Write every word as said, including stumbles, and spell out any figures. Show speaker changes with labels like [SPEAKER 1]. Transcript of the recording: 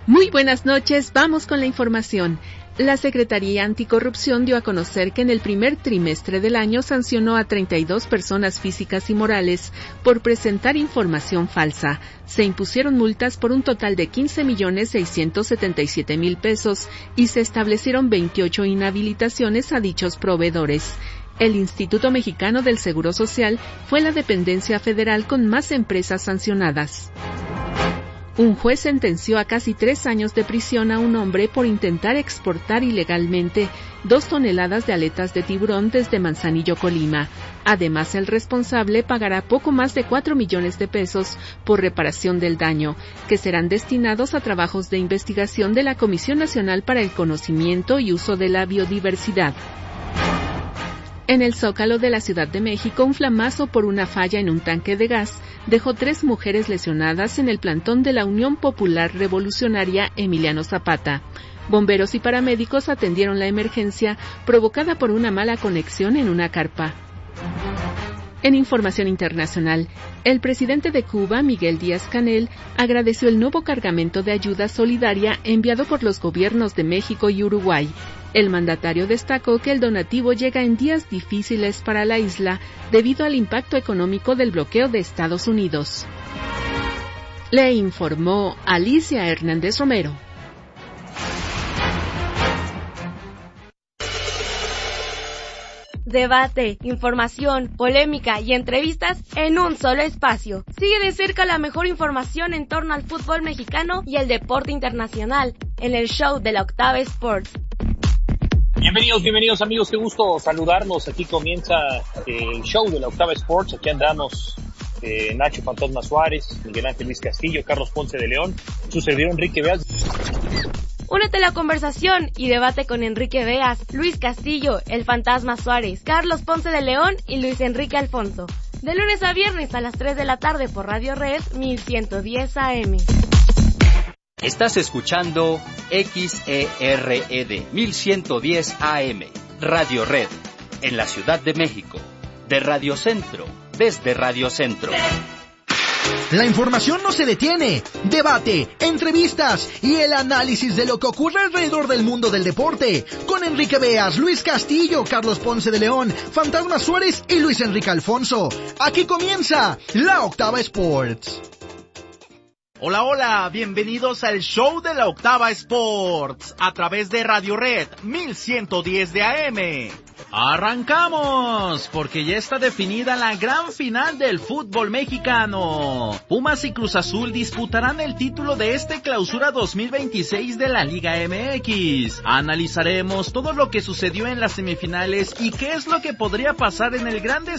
[SPEAKER 1] Muy buenas noches, vamos con la información. La Secretaría Anticorrupción dio a conocer que en el primer trimestre del año sancionó a treinta y dos personas físicas y morales por presentar información falsa. Se impusieron multas por un total de quince millones seiscientos setenta y siete mil pesos y se establecieron veintiocho inhabilitaciones a dichos proveedores. El Instituto Mexicano del Seguro Social fue la dependencia federal con más empresas sancionadas. Un juez sentenció a casi tres años de prisión a un hombre por intentar exportar ilegalmente dos toneladas de aletas de tiburón desde Manzanillo, Colima. Además, el responsable pagará poco más de cuatro millones de pesos por reparación del daño, que serán destinados a trabajos de investigación de la Comisión Nacional para el Conocimiento y Uso de la Biodiversidad. En el Zócalo de la Ciudad de México, un flamazo por una falla en un tanque de gas dejó tres mujeres lesionadas en el plantón de la Unión Popular Revolucionaria Emiliano Zapata. Bomberos y paramédicos atendieron la emergencia provocada por una mala conexión en una carpa. En información internacional, el presidente de Cuba, Miguel Díaz-Canel, agradeció el nuevo cargamento de ayuda solidaria enviado por los gobiernos de México y Uruguay. El mandatario destacó que el donativo llega en días difíciles para la isla debido al impacto económico del bloqueo de Estados Unidos. Le informó Alicia Hernández Romero.
[SPEAKER 2] Debate, información, polémica y entrevistas en un solo espacio. Sigue de cerca la mejor información en torno al fútbol mexicano y el deporte internacional en el show de la Octava Sports.
[SPEAKER 3] Bienvenidos, bienvenidos amigos, qué gusto saludarnos. Aquí comienza el show de la Octava Sports. Aquí andamos eh, Nacho Fantasma Suárez, Miguel Ángel Luis Castillo, Carlos Ponce de León, su servidor Enrique Beas.
[SPEAKER 2] Únete a la conversación y debate con Enrique Beas, Luis Castillo, el Fantasma Suárez, Carlos Ponce de León y Luis Enrique Alfonso. De lunes a viernes a las tres de la tarde por Radio Red mil ciento diez A M.
[SPEAKER 4] Estás escuchando X E R E D mil ciento diez A M, Radio Red, en la Ciudad de México, de Radio Centro, desde Radio Centro.
[SPEAKER 5] La información no se detiene. Debate, entrevistas y el análisis de lo que ocurre alrededor del mundo del deporte. Con Enrique Beas, Luis Castillo, Carlos Ponce de León, Fantasma Suárez y Luis Enrique Alfonso. Aquí comienza la Octava Sports.
[SPEAKER 6] Hola, hola, bienvenidos al show de la Octava Sports a través de Radio Red mil ciento diez de A M. Arrancamos, porque ya está definida la gran final del fútbol mexicano. Pumas y Cruz Azul disputarán el título de este clausura dos mil veintiséis de la Liga M X. Analizaremos todo lo que sucedió en las semifinales y qué es lo que podría pasar en el gran